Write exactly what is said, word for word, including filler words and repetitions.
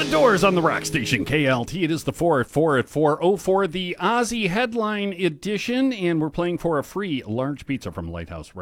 the Doors on the rock station K L T. It is the four at four at four oh four, the Aussie Headline Edition, and we're playing for a free large pizza from Lighthouse